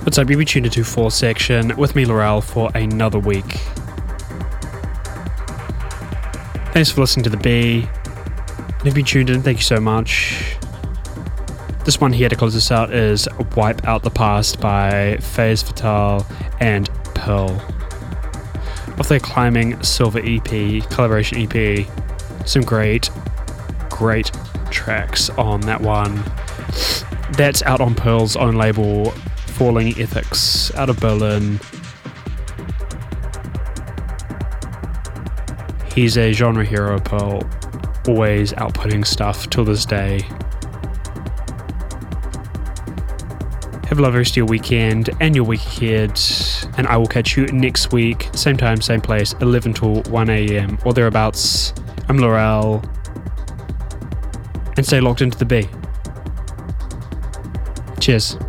What's up? You'll be tuned into Fourth Section with me, Laurel, for another week. Thanks for listening to The B. And if you tuned in, thank you so much. This one here to close us out is Wipe Out the Past by Phase Fatale and Pearl. Off their Climbing Silver EP, collaboration EP. Some great tracks on that one. That's out on Pearl's own label, Falling Ethics, out of Berlin. He's a genre hero, Pearl, always outputting stuff till this day. Have a lovely rest of your weekend and your week ahead, and I will catch you next week, same time, same place, 11 till 1 a.m. or thereabouts. I'm Laurel, and stay locked into the B. Cheers.